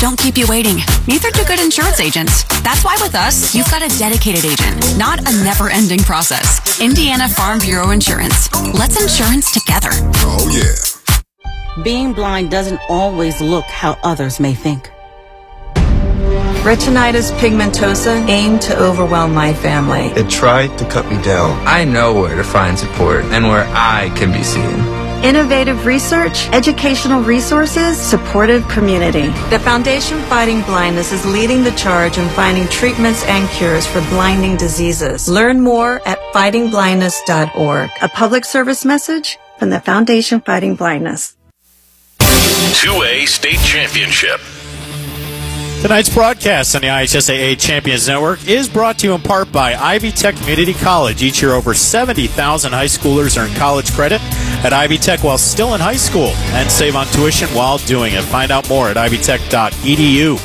don't keep you waiting. Neither do good insurance agents. That's why with us, you've got a dedicated agent, not a never-ending process. Indiana Farm Bureau Insurance. Let's insurance together. Oh, yeah. Being blind doesn't always look how others may think. Retinitis pigmentosa aimed to overwhelm my family. It tried to cut me down. I know where to find support and where I can be seen. Innovative research, educational resources, supportive community. The Foundation Fighting Blindness is leading the charge in finding treatments and cures for blinding diseases. Learn more at fightingblindness.org. A public service message from the Foundation Fighting Blindness. 2A State Championship. Tonight's broadcast on the IHSAA Champions Network is brought to you in part by Ivy Tech Community College. Each year, over 70,000 high schoolers earn college credit at Ivy Tech while still in high school and save on tuition while doing it. Find out more at ivytech.edu.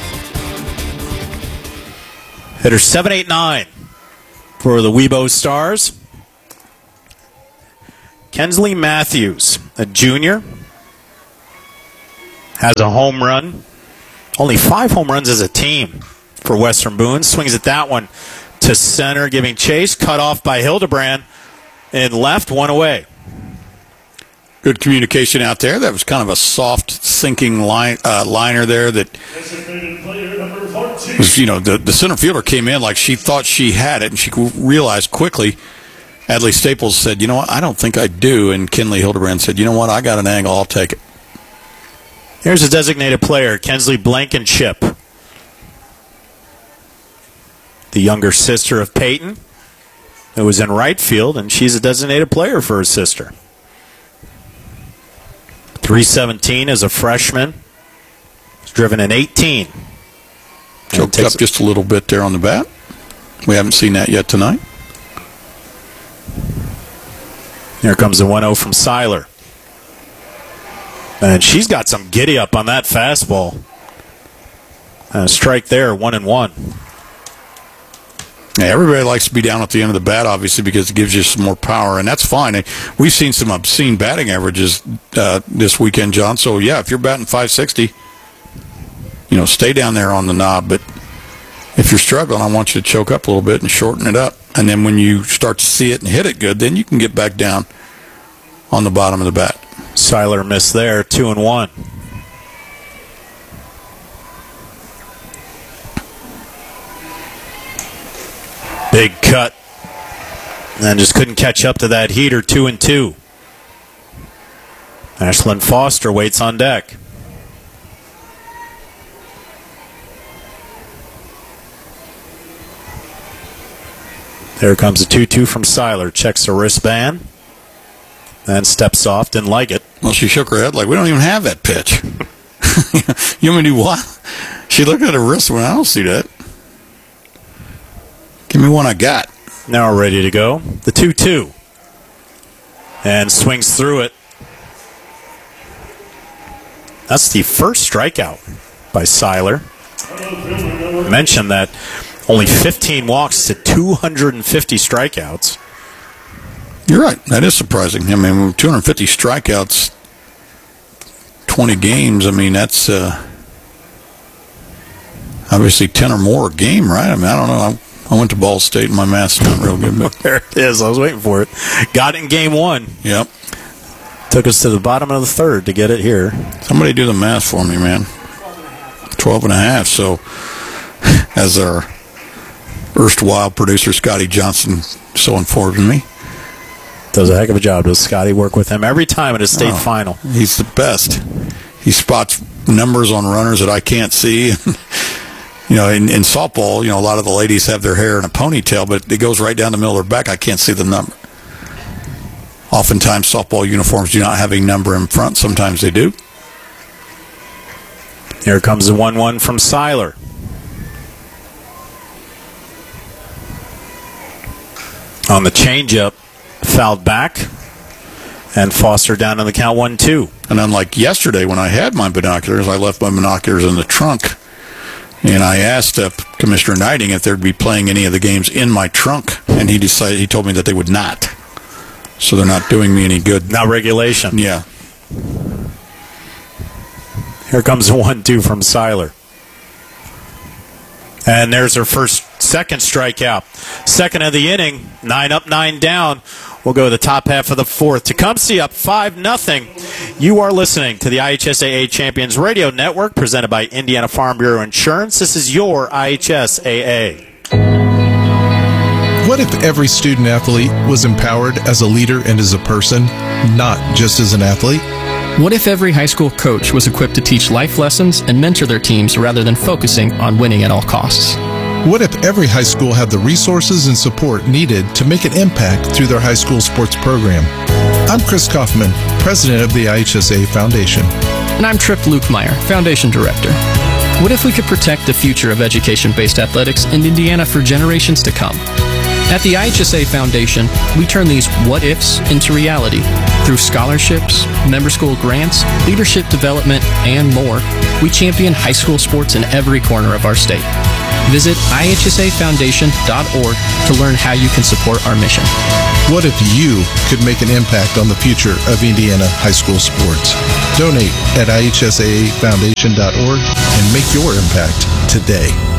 Hitter 789 for the Webo Stars. Kensley Matthews, a junior, has a home run. Only 5 home runs as a team for Western Boone. Swings at that one to center, giving chase. Cut off by Hildebrand. And left, one away. Good communication out there. That was kind of a soft, sinking liner there that was, the center fielder came in like she thought she had it, and she realized quickly. Adley Staples said, you know what, I don't think I do. And Kinley Hildebrand said, you know what, I got an angle, I'll take it. Here's a designated player, Kensley Blankenship, the younger sister of Peyton, who was in right field, and she's a designated player for her sister. 317 as a freshman. He's driven an 18. Choked up just a little bit there on the bat. We haven't seen that yet tonight. Here comes the 1-0 from Seiler. And she's got some giddy up on that fastball. And a strike there, 1-1. Yeah, everybody likes to be down at the end of the bat, obviously, because it gives you some more power, and that's fine. We've seen some obscene batting averages this weekend, John. So, yeah, if you're batting 560, stay down there on the knob. But if you're struggling, I want you to choke up a little bit and shorten it up. And then when you start to see it and hit it good, then you can get back down on the bottom of the bat. Seiler missed there, 2-1. Big cut. And just couldn't catch up to that heater, 2-2. Ashlyn Foster waits on deck. There comes a 2-2 from Seiler. Checks the wristband. And steps off, didn't like it. Well, she shook her head like, we don't even have that pitch. You want me to do what? She looked at her wrist and went, I don't see that. Give me one I got. Now we're ready to go. The 2-2. And swings through it. That's the first strikeout by Seiler. Mentioned that only 15 walks to 250 strikeouts. You're right. That is surprising. I mean, 250 strikeouts, 20 games. I mean, that's obviously 10 or more a game, right? I mean, I don't know. I went to Ball State, and my math's not real good. But there it is. I was waiting for it. Got it in game 1. Yep. Took us to the bottom of the third to get it here. Somebody do the math for me, man. 12 and a half. So, as our erstwhile producer, Scotty Johnson, so informed me. Does a heck of a job. Does Scotty work with him every time at a state final? He's the best. He spots numbers on runners that I can't see. In softball, a lot of the ladies have their hair in a ponytail, but it goes right down the middle of their back. I can't see the number. Oftentimes, softball uniforms do not have a number in front. Sometimes they do. Here comes the 1-1 from Seiler. On the changeup, fouled back, and Foster down on the count 1-2. And unlike yesterday when I had my binoculars, I left my binoculars in the trunk. And I asked Commissioner Knighting if they'd be playing any of the games in my trunk, and he told me that they would not. So they're not doing me any good. Not regulation. Yeah. Here comes a 1-2 from Seiler. And there's her second strikeout. Second of the inning, 9 up, 9 down. We'll go to the top half of the fourth. Tecumseh up 5-0. You are listening to the IHSAA Champions Radio Network, presented by Indiana Farm Bureau Insurance. This is your IHSAA. What if every student athlete was empowered as a leader and as a person, not just as an athlete? What if every high school coach was equipped to teach life lessons and mentor their teams rather than focusing on winning at all costs? What if every high school had the resources and support needed to make an impact through their high school sports program? I'm Chris Kaufman, president of the IHSA Foundation. And I'm Tripp Lukemire, foundation director. What if we could protect the future of education-based athletics in Indiana for generations to come? At the IHSA Foundation, we turn these what-ifs into reality. Through scholarships, member school grants, leadership development, and more, we champion high school sports in every corner of our state. Visit ihsafoundation.org to learn how you can support our mission. What if you could make an impact on the future of Indiana high school sports? Donate at ihsafoundation.org and make your impact today.